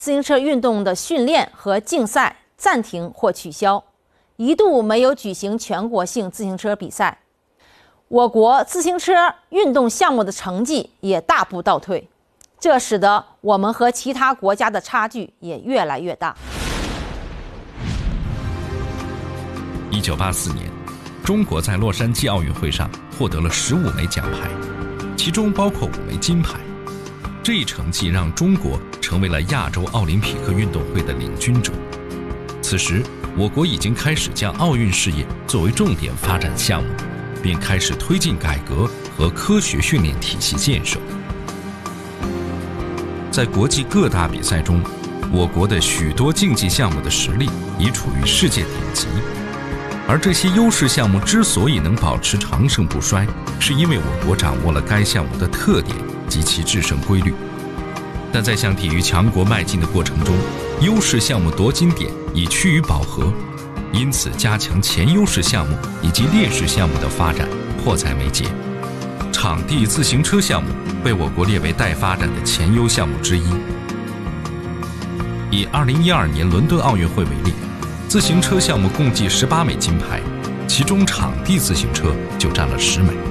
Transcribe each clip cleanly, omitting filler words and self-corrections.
自行车运动的训练和竞赛暂停或取消，一度没有举行全国性自行车比赛。我国自行车运动项目的成绩也大步倒退，这使得我们和其他国家的差距也越来越大。 1984年，中国在洛杉矶奥运会上获得了15枚奖牌，其中包括5枚金牌。这一成绩让中国成为了亚洲奥林匹克运动会的领军者。此时，我国已经开始将奥运事业作为重点发展项目，并开始推进改革和科学训练体系建设。在国际各大比赛中，我国的许多竞技项目的实力已处于世界顶级。而这些优势项目之所以能保持长盛不衰，是因为我国掌握了该项目的特点及其制胜规律。但在向体育强国迈进的过程中，优势项目夺金点已趋于饱和，因此加强前优势项目以及劣势项目的发展迫在眉睫。场地自行车项目被我国列为待发展的前优项目之一。以2012年伦敦奥运会为例，自行车项目共计18枚金牌，其中场地自行车就占了10枚。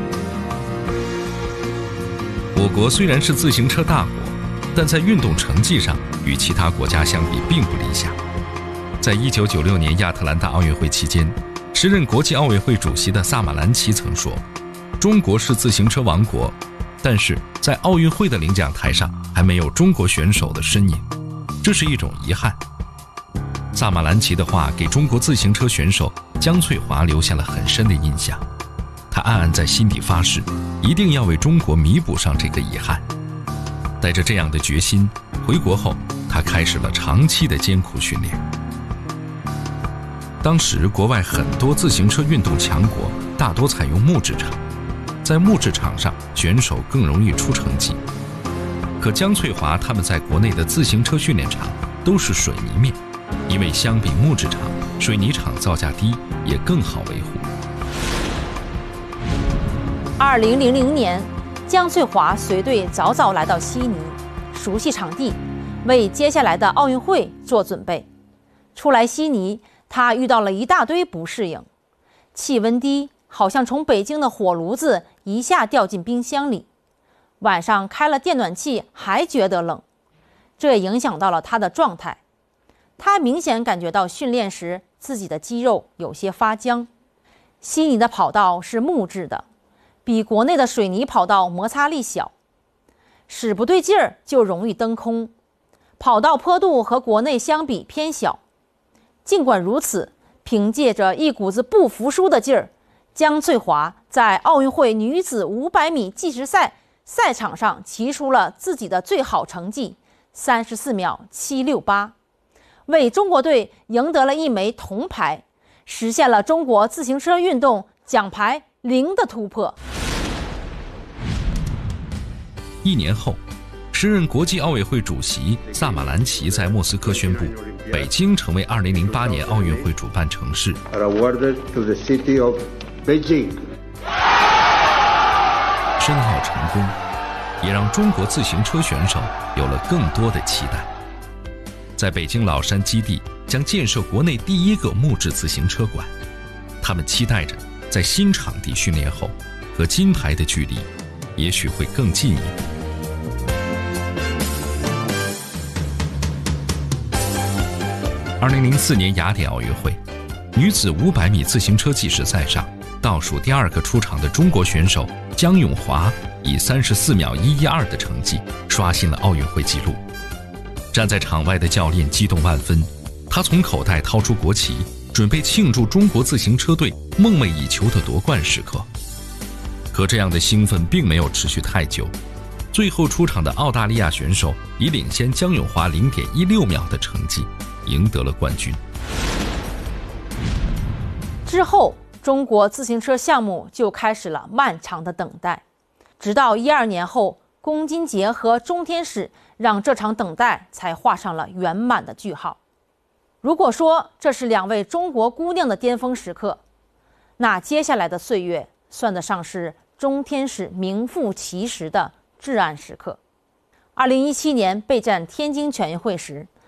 我国虽然是自行车大国，但在运动成绩上与其他国家相比并不理想。在1996年亚特兰大奥运会期间，时任国际奥委会主席的萨马兰奇曾说：“中国是自行车王国，但是在奥运会的领奖台上还没有中国选手的身影，这是一种遗憾。”萨马兰奇的话给中国自行车选手姜翠华留下了很深的印象，他暗暗在心底发誓，一定要为中国弥补上这个遗憾。带着这样的决心，回国后他开始了长期的艰苦训练。当时国外很多自行车运动强国大多采用木质场，在木质场上选手更容易出成绩。可姜翠华他们在国内的自行车训练场都是水泥面，因为相比木质场，水泥场造价低，也更好维护。 2000年，姜翠华随队早早来到悉尼，熟悉场地，为接下来的奥运会做准备。出来悉尼，他遇到了一大堆不适应，气温低，好像从北京的火炉子一下掉进冰箱里。晚上开了电暖气还觉得冷，这也影响到了他的状态。他明显感觉到训练时自己的肌肉有些发僵。悉尼的跑道是木质的，比国内的水泥跑道摩擦力小，使不对劲儿就容易蹬空。跑道坡度和国内相比偏小。尽管如此，凭借着一股子不服输的劲儿，姜翠华在奥运会女子500米计时赛赛场上骑出了自己的最好成绩34秒768，为中国队赢得了1枚铜牌，实现了中国自行车运动奖牌0的突破。 1年后，时任国际奥委会主席萨马兰奇在莫斯科宣布，北京成为2008年奥运会主办城市。申奥成功，也让中国自行车选手有了更多的期待。在北京老山基地将建设国内第1个木质自行车馆，他们期待着在新场地训练后，和金牌的距离也许会更近一步。2004年雅典奥运会，女子500米自行车计时赛上，倒数第2个出场的中国选手姜永华以34秒112的成绩刷新了奥运会纪录。站在场外的教练激动万分，他从口袋掏出国旗，准备庆祝中国自行车队梦寐以求的夺冠时刻。可这样的兴奋并没有持续太久，最后出场的澳大利亚选手以领先姜永华0.16秒的成绩赢得了冠军。 之后，中国自行车项目就开始了漫长的等待，直到12年后，龚金杰和钟天使让这场等待才画上了圆满的句号。如果说这是2位中国姑娘的巅峰时刻，那接下来的岁月算得上是钟天使名副其实的至暗时刻。2017年备战天津全运会时，